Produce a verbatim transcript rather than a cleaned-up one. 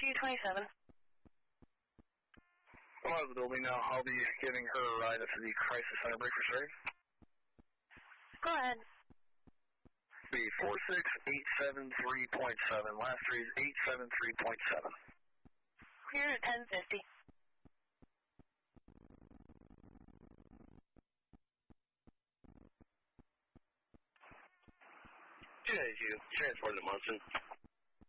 two twenty-seven. Come out of the building now. I'll be giving her a ride to the crisis center breakers, right? Go ahead. Be four six eight seven three point seven. Last three is eight seven three point seven. Clear at ten fifty. G A U, transport to Munson.